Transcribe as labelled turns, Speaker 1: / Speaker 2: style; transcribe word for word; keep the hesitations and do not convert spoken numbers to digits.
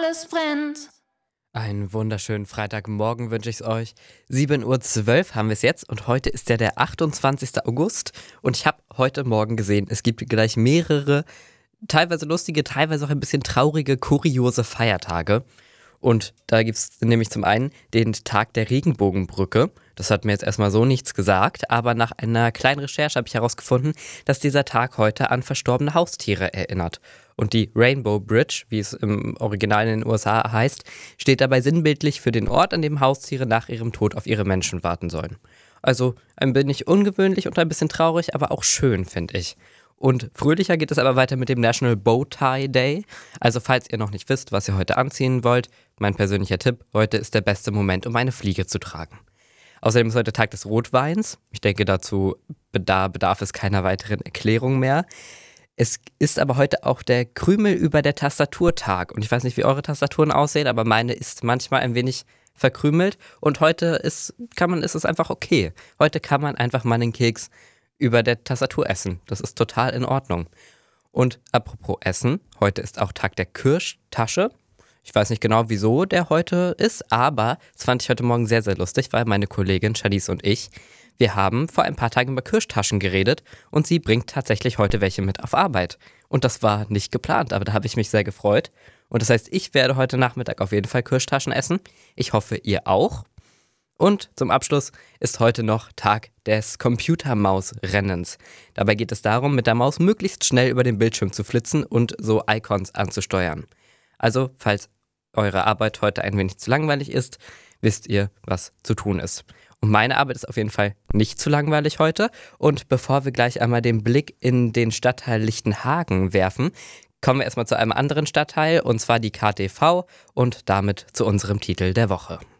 Speaker 1: alles brennt.
Speaker 2: Einen wunderschönen Freitagmorgen wünsche ich es euch. sieben Uhr zwölf haben wir es jetzt und heute ist ja der achtundzwanzigster August und ich habe heute Morgen gesehen, es gibt gleich mehrere, teilweise lustige, teilweise auch ein bisschen traurige, kuriose Feiertage. Und da gibt es nämlich zum einen den Tag der Regenbogenbrücke. Das hat mir jetzt erstmal so nichts gesagt, aber nach einer kleinen Recherche habe ich herausgefunden, dass dieser Tag heute an verstorbene Haustiere erinnert. Und die Rainbow Bridge, wie es im Original in den U S A heißt, steht dabei sinnbildlich für den Ort, an dem Haustiere nach ihrem Tod auf ihre Menschen warten sollen. Also ein wenig ungewöhnlich und ein bisschen traurig, aber auch schön, finde ich. Und fröhlicher geht es aber weiter mit dem National Bowtie Day. Also falls ihr noch nicht wisst, was ihr heute anziehen wollt, mein persönlicher Tipp, heute ist der beste Moment, um eine Fliege zu tragen. Außerdem ist heute Tag des Rotweins. Ich denke, dazu bedarf, bedarf es keiner weiteren Erklärung mehr. Es ist aber heute auch der Krümel über der Tastaturtag. Und ich weiß nicht, wie eure Tastaturen aussehen, aber meine ist manchmal ein wenig verkrümelt. Und heute ist, kann man, ist es einfach okay. Heute kann man einfach mal einen Keks über der Tastatur essen. Das ist total in Ordnung. Und apropos Essen, heute ist auch Tag der Kirschtasche. Ich weiß nicht genau, wieso der heute ist, aber das fand ich heute Morgen sehr, sehr lustig, weil meine Kollegin Shanice und ich, wir haben vor ein paar Tagen über Kirschtaschen geredet und sie bringt tatsächlich heute welche mit auf Arbeit. Und das war nicht geplant, aber da habe ich mich sehr gefreut. Und das heißt, ich werde heute Nachmittag auf jeden Fall Kirschtaschen essen. Ich hoffe, ihr auch. Und zum Abschluss ist heute noch Tag des Computermausrennens. Dabei geht es darum, mit der Maus möglichst schnell über den Bildschirm zu flitzen und so Icons anzusteuern. Also, falls eure Arbeit heute ein wenig zu langweilig ist, wisst ihr, was zu tun ist. Und meine Arbeit ist auf jeden Fall nicht zu langweilig heute. Und bevor wir gleich einmal den Blick in den Stadtteil Lichtenhagen werfen, kommen wir erstmal zu einem anderen Stadtteil, und zwar die K T V und damit zu unserem Titel der Woche.